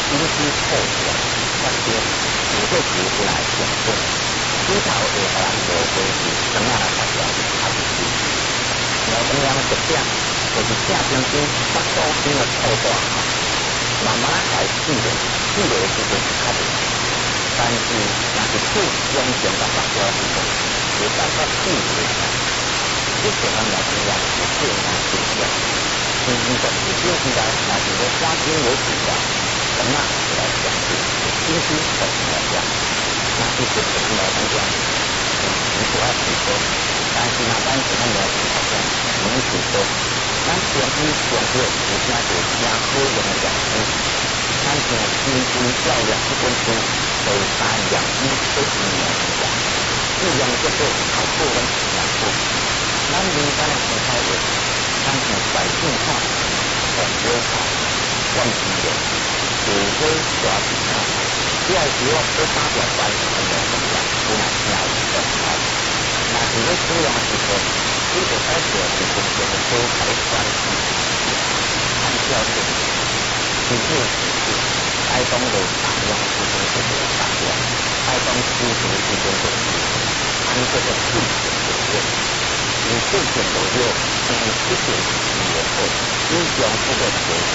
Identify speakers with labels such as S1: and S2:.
S1: 经济透明，发展有个提出来讲说，低头会互人无回事，怎啊来发展还是是。然后同样的特点，就是正中间发展经的透大后，慢慢开始的，的时阵是较袂。但是若是去完全甲发展时阵，有办法避免啦。这种咱来讲也是最难避免。20世纪以来，若是要花钱为主的，怎啊来讲是经济透明来讲，那是不可能来讲，你主要是说，但是那咱是咱来讲好像没许多，咱中医中药有啥就加好用的药物，咱像经济教育这本书。对大养医对医疗来讲，质量这个好处跟难处，咱民间的生态位，咱是百姓化、广州化、万金的，有些大地方，只要是我多打点关系的人怎么样，不能下一个好。那是要主要是说，你就开始是从这个多开关系，按照这个，其实开动的大量是从这个大量，开动出行是从这个，按这个地点左右，以地点左右，从地点左右，以将这个国家